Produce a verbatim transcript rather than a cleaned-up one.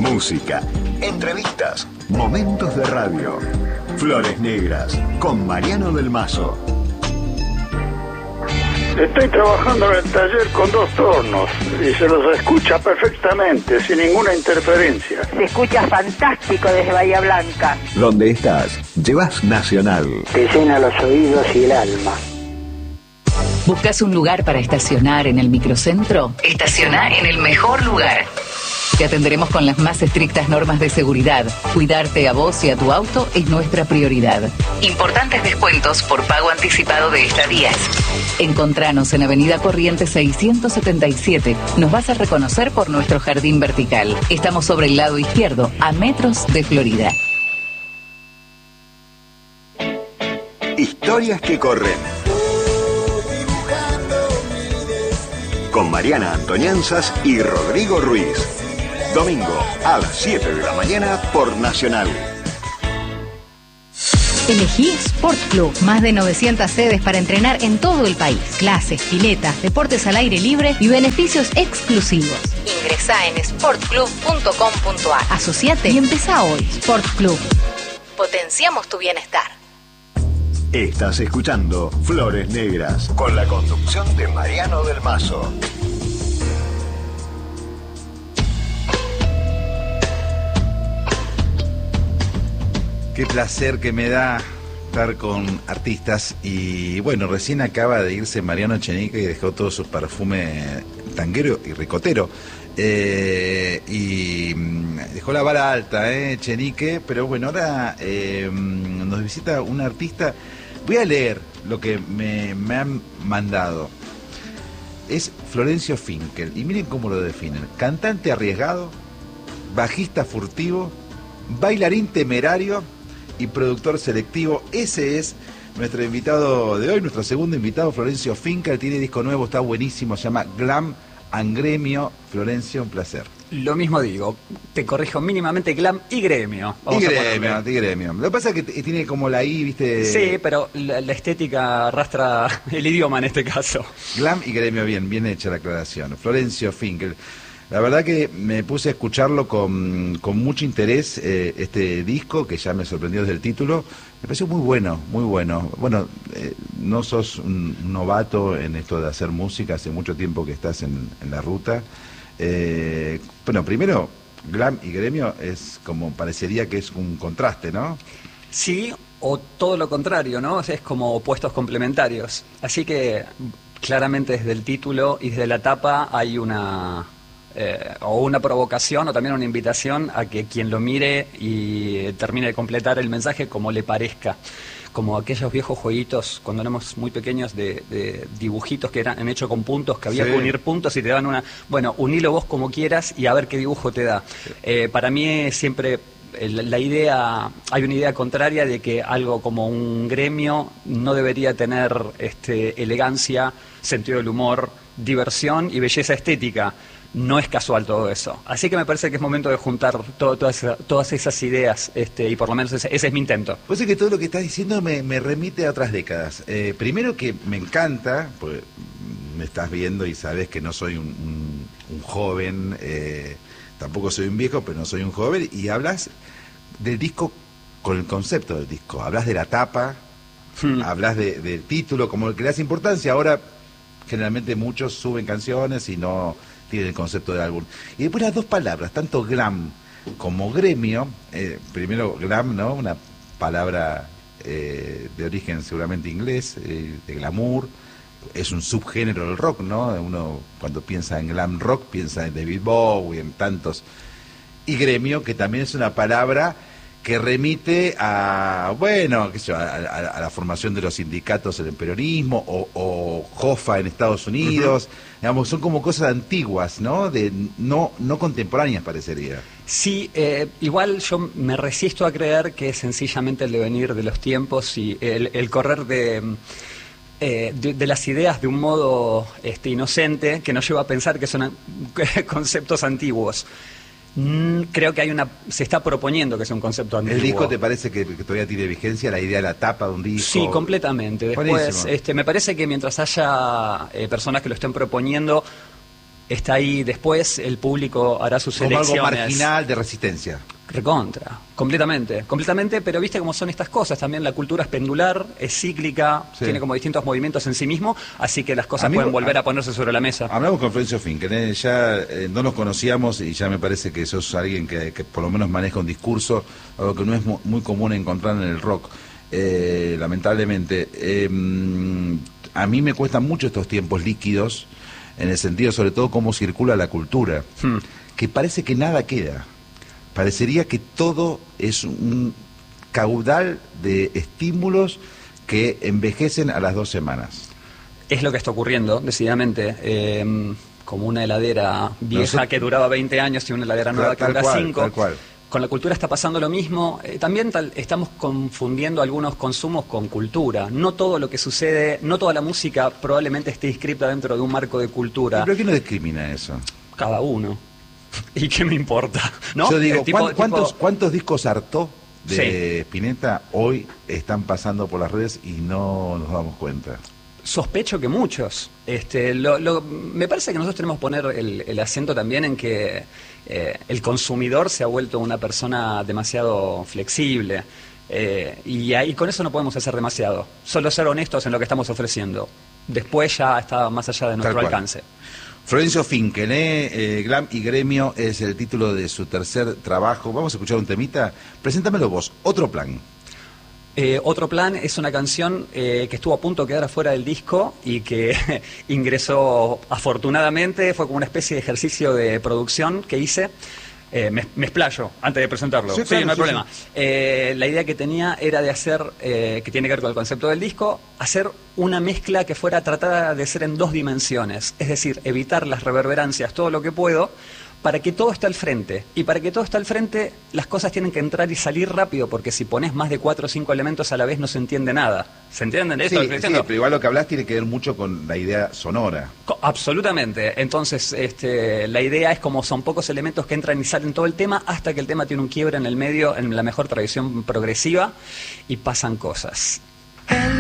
música, entrevistas, momentos de radio. Flores Negras, con Mariano del Mazo. Estoy trabajando en el taller con dos tornos y se los escucha perfectamente, sin ninguna interferencia. Se escucha fantástico desde Bahía Blanca. ¿Dónde estás? Llevas Nacional. Te llena los oídos y el alma. ¿Buscas un lugar para estacionar en el microcentro? Estaciona en el mejor lugar. Te atenderemos con las más estrictas normas de seguridad. Cuidarte a vos y a tu auto es nuestra prioridad. Importantes descuentos por pago anticipado de estadías. Encontranos en Avenida Corrientes seiscientos setenta y siete. Nos vas a reconocer por nuestro jardín vertical. Estamos sobre el lado izquierdo, a metros de Florida. Historias que corren. Con Mariana Antonianzas y Rodrigo Ruiz. Domingo a las siete de la mañana por Nacional. Elegí Sport Club. Más de novecientas sedes para entrenar en todo el país. Clases, piletas, deportes al aire libre y beneficios exclusivos. Ingresá en sport club punto com punto a r. Asociate y empezá hoy. Sport Club. Potenciamos tu bienestar. Estás escuchando Flores Negras con la conducción de Mariano del Mazo. Qué placer que me da estar con artistas. Y bueno, recién acaba de irse Mariano Echenique y dejó todo su perfume tanguero y ricotero. Eh, y dejó la vara alta, eh, Echenique. Pero bueno, ahora eh, nos visita un artista. Voy a leer lo que me, me han mandado. Es Florencio Finkel. Y miren cómo lo definen. Cantante arriesgado, bajista furtivo, bailarín temerario y productor selectivo. Ese es nuestro invitado de hoy, nuestro segundo invitado, Florencio Finkel. Tiene disco nuevo, está buenísimo, se llama Glam and Gremio. Florencio, un placer. Lo mismo digo, te corrijo mínimamente Glam y Gremio. Vamos y Gremio, y Gremio. Lo que pasa es que t- tiene como la I, ¿viste? Sí, pero la, la estética arrastra el idioma en este caso. Glam y Gremio, bien, bien hecha la aclaración. Florencio Finkel. La verdad que me puse a escucharlo con, con mucho interés, eh, este disco, que ya me sorprendió desde el título. Me pareció muy bueno, muy bueno. Bueno, eh, no sos un novato en esto de hacer música, hace mucho tiempo que estás en, en la ruta. Eh, bueno, primero, Glam y Gremio es como, parecería que es un contraste, ¿no? Sí, o todo lo contrario, ¿no? O sea, es como opuestos complementarios. Así que, claramente desde el título y desde la tapa hay una... Eh, o una provocación o también una invitación a que quien lo mire y termine de completar el mensaje como le parezca, como aquellos viejos jueguitos cuando éramos muy pequeños de, de dibujitos que eran hechos con puntos, que había sí. que unir puntos y te daban una, bueno, unilo vos como quieras y a ver qué dibujo te da. Sí. Eh, para mí es siempre la idea, hay una idea contraria de que algo como un gremio no debería tener este, elegancia, sentido del humor, diversión y belleza estética. No es casual todo eso. Así que me parece que es momento de juntar todo, todas, todas esas ideas, este, y por lo menos ese, ese es mi intento. Pues es que todo lo que estás diciendo me, me remite a otras décadas. Eh, primero que me encanta, pues me estás viendo y sabes que no soy un, un, un joven, eh, tampoco soy un viejo, pero no soy un joven, y hablas del disco con el concepto del disco. Hablas de la tapa, hmm. hablas de, del título, como que le das importancia. Ahora, generalmente muchos suben canciones y no... tiene el concepto de álbum. Y después las dos palabras, tanto glam como gremio, eh, primero glam, ¿no? Una palabra eh, de origen seguramente inglés, eh, de glamour, es un subgénero del rock, ¿no? Uno cuando piensa en glam rock piensa en David Bowie, en tantos. Y gremio, que también es una palabra que remite a, bueno, qué sé yo, a, a, a la formación de los sindicatos en el peronismo, o, o Jofa en Estados Unidos, uh-huh. digamos, son como cosas antiguas, ¿no? De no, no contemporáneas, parecería. Sí, eh, igual yo me resisto a creer que es sencillamente el devenir de los tiempos y el, el correr de... Eh, de, de las ideas de un modo este, inocente que nos lleva a pensar que son conceptos antiguos. Mm, creo que hay una se está proponiendo que sea un concepto antiguo. ¿El disco te parece que, que todavía tiene vigencia, la idea de la tapa de un disco? Sí, completamente. Después, este, me parece que mientras haya eh, personas que lo estén proponiendo, está ahí. Después el público hará sus Como elecciones. algo marginal de resistencia. Recontra, completamente, completamente, pero viste cómo son estas cosas, también la cultura es pendular, es cíclica, Sí. tiene como distintos movimientos en sí mismo, así que las cosas Amigo, pueden volver a- a ponerse sobre la mesa. Hablamos con Florencio Finken, ¿eh? Ya eh, no nos conocíamos y ya me parece que sos alguien que, que por lo menos maneja un discurso, algo que no es mu- muy común encontrar en el rock, eh, lamentablemente. Eh, a mí me cuestan mucho estos tiempos líquidos, en el sentido sobre todo cómo circula la cultura, Hmm. que parece que nada queda. Parecería que todo es un caudal de estímulos que envejecen a las dos semanas. Es lo que está ocurriendo, decididamente, eh, como una heladera vieja No sé. que duraba veinte años y una heladera nueva Tal- que tal dura cual, cinco. tal cual. Con la cultura está pasando lo mismo. Eh, también tal- estamos confundiendo algunos consumos con cultura. No todo lo que sucede, no toda la música probablemente esté inscrita dentro de un marco de cultura. ¿Pero quién no discrimina eso? Cada uno. ¿Y qué me importa? ¿No? Yo digo, Eh, tipo- ¿cuán- ¿cuántos, tipo- ¿cuántos discos hartó de Sí. Spinetta hoy están pasando por las redes y no nos damos cuenta? Sospecho que muchos. Este, lo, lo- me parece que nosotros tenemos que poner el, el acento también en que eh, el consumidor se ha vuelto una persona demasiado flexible. Eh, y ahí con eso no podemos hacer demasiado. Solo ser honestos en lo que estamos ofreciendo. Después ya está más allá de nuestro Tal cual. alcance. Florencio Finken, ¿eh? Eh, Glam y Gremio es el título de su tercer trabajo. Vamos a escuchar un temita. Preséntamelo vos, Otro Plan. Eh, Otro Plan es una canción eh, que estuvo a punto de quedar afuera del disco y que ingresó afortunadamente, fue como una especie de ejercicio de producción que hice. Eh, me, me explayo antes de presentarlo. Sí, Sí, claro, no hay sí, problema. Eh, la idea que tenía era de hacer, eh, que tiene que ver con el concepto del disco, hacer una mezcla que fuera tratada de ser en dos dimensiones. Es decir, evitar las reverberancias todo lo que puedo, para que todo esté al frente. Y para que todo esté al frente, las cosas tienen que entrar y salir rápido, porque si pones más de cuatro o cinco elementos a la vez no se entiende nada. ¿Se entienden Sí, esto? que estoy sí, diciendo? pero igual lo que hablas tiene que ver mucho con la idea sonora. Co- Absolutamente. Entonces, este, la idea es como son pocos elementos que entran y salen todo el tema, hasta que el tema tiene un quiebre en el medio, en la mejor tradición progresiva, y pasan cosas. En